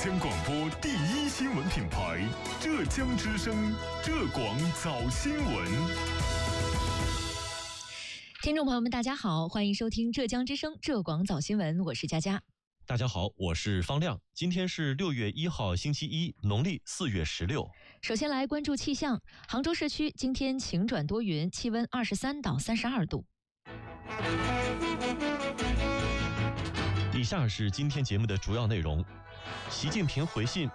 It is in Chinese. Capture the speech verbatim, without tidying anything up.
江广播第一新闻品牌浙江之声浙广早新闻。 听众朋友们，大家好，欢迎收听浙江之声浙广早新闻，我是佳佳。 大家好，我是方亮。今天是六月一号，星期一，农历四月十六。 首先来关注气象，杭州市区今天晴转多云，气温二十三到三十二度。 以下是今天节目的主要内容。习近平回信